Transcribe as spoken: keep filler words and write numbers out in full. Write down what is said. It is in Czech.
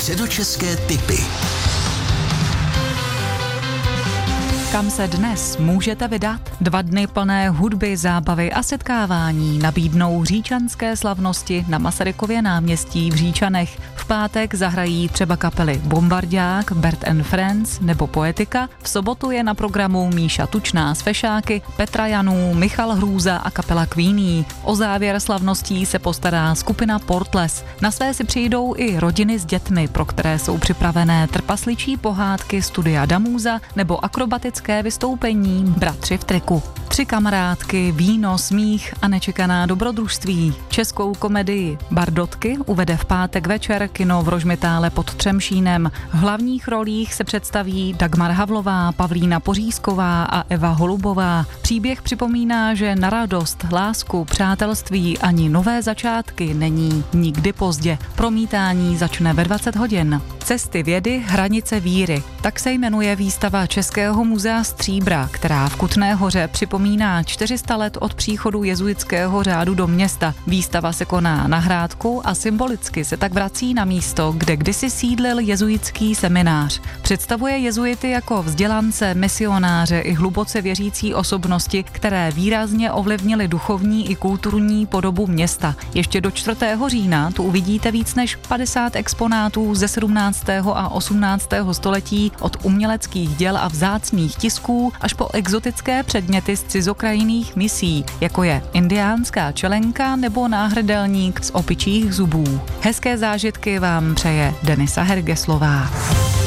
Středočeské tipy. Kam se dnes můžete vydat? Dva dny plné hudby, zábavy a setkávání nabídnou říčanské slavnosti na Masarykově náměstí v Říčanech. V pátek zahrají třeba kapely Bombardák, Bert and Friends nebo Poetika. V sobotu je na programu Míša Tučná z Fešáky, Petra Janů, Michal Hrůza a kapela Queenie. O závěr slavností se postará skupina Portles. Na své si přijdou i rodiny s dětmi, pro které jsou připravené trpasličí pohádky Studia Damuza nebo akrobatické vystoupení Bratři v triku. Tři kamarádky, víno, smích a nečekaná dobrodružství. Českou komedii Bardotky uvede v pátek večer kino v Rožmitále pod Třemšínem. V hlavních rolích se představí Dagmar Havlová, Pavlína Pořízková a Eva Holubová. Příběh připomíná, že na radost, lásku, přátelství ani nové začátky není nikdy pozdě. Promítání začne ve dvacet hodin. Cesty vědy, hranice víry. Tak se jmenuje výstava Českého muzea Stříbra, která v Kutné Hoře připomíná čtyři sta let od příchodu jezuitského řádu do města. Výstava se koná na Hrádku a symbolicky se tak vrací na místo, kde kdysi sídlil jezuitský seminář. Představuje jezuity jako vzdělance, misionáře i hluboce věřící osobnosti, které výrazně ovlivnily duchovní i kulturní podobu města. Ještě do čtvrtého října tu uvidíte víc než padesát exponátů ze sedmnáctého a osmnáctého století, od uměleckých děl a vzácných tisků až po exotické předměty z cizokrajinných misí, jako je indiánská čelenka nebo náhrdelník z opičích zubů. Hezké zážitky vám přeje Denisa Hergeslová.